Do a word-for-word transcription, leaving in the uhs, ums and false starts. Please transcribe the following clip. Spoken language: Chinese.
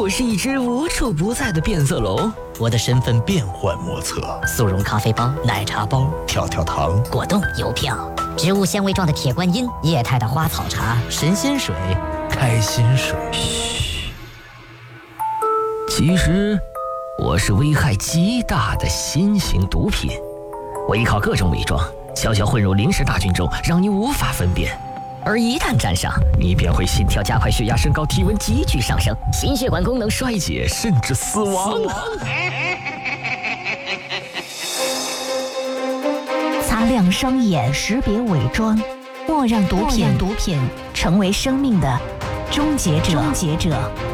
我是一只无处不在的变色龙， 我的身份变幻莫测。 速溶咖啡包、奶茶包、 跳跳糖、 果冻、邮票、植物纤维状的铁观音、液态的花草茶、 神仙水、开心水。 嘘，其实我是危害极大的新型毒品，我依靠各种伪装，悄悄混入零食大军中，让你无法分辨。而一旦沾上，你便会心跳加快、血压升高、体温急剧上升、心血管功能衰竭，甚至死亡。 擦亮双眼，识别伪装，莫让毒品毒品成为生命的终结者。终结者。